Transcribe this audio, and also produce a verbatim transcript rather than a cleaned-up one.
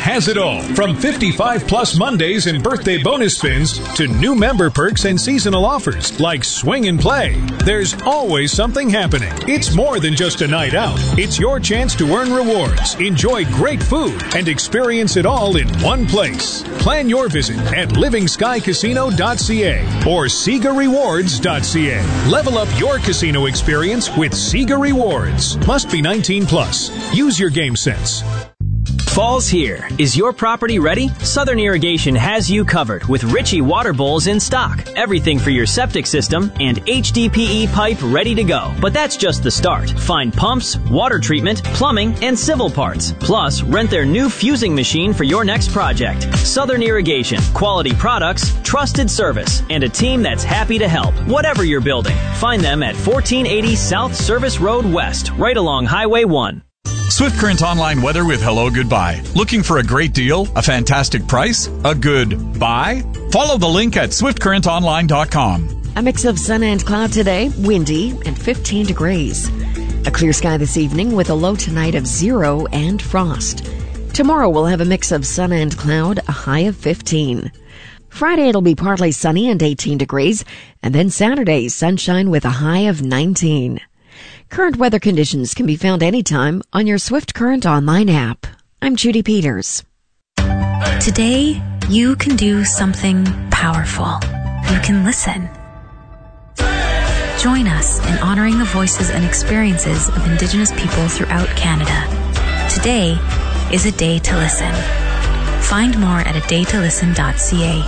has it all. From fifty-five plus Mondays and birthday bonus spins to new member perks and seasonal offers like Swing and Play. There's always something happening. It's more than just a night out. It's your chance to earn rewards, enjoy great food, and experience it all in one place. Plan your visit at living sky casino dot c a or sega rewards dot c a. Level up your casino experience with Sega Rewards. Must be nineteen plus. Use your game sense. Fall's here. Is your property ready? Southern Irrigation has you covered with Ritchie water bowls in stock. Everything for your septic system and H D P E pipe ready to go. But that's just the start. Find pumps, water treatment, plumbing, and civil parts. Plus, rent their new fusing machine for your next project. Southern Irrigation. Quality products, trusted service, and a team that's happy to help. Whatever you're building. Find them at fourteen eighty South Service Road West, right along Highway one. Swift Current Online Weather with Hello Goodbye. Looking for a great deal, a fantastic price, a good buy? Follow the link at swift current online dot com. A mix of sun and cloud today, windy and fifteen degrees. A clear sky this evening with a low tonight of zero and frost. Tomorrow we'll have a mix of sun and cloud, a high of fifteen. Friday it'll be partly sunny and eighteen degrees, and then Saturday sunshine with a high of nineteen. Current weather conditions can be found anytime on your Swift Current online app. I'm Judy Peters. Today, you can do something powerful. You can listen. Join us in honoring the voices and experiences of Indigenous people throughout Canada. Today is a day to listen. Find more at a day to listen dot c a.